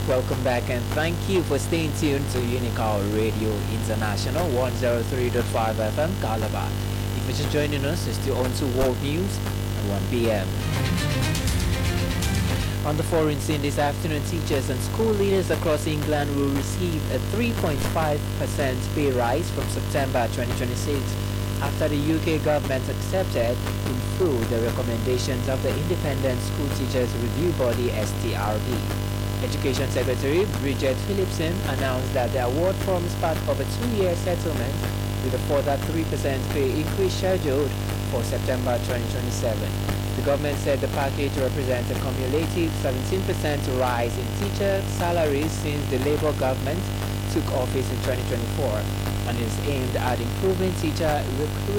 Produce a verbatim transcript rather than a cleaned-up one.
Welcome back and thank you for staying tuned to Unical Radio International one oh three point five F M Calabar. If you're just joining us, it's still on to World News at one p m. On the foreign scene this afternoon, teachers and school leaders across England will receive a three point five percent pay rise from September twenty twenty-six after the U K government accepted in full the recommendations of the Independent School Teachers Review Body S T R B. Education Secretary Bridget Phillipson announced that the award forms part of a two-year settlement with a further three percent pay increase scheduled for September twenty twenty-seven. The government said the package represents a cumulative seventeen percent rise in teacher salaries since the Labour government took office in twenty twenty-four and is aimed at improving teacher recruitment